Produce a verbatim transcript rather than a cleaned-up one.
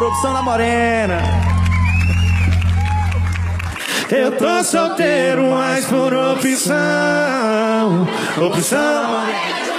produção da Morena. Eu tô solteiro, mas por opção. Opção.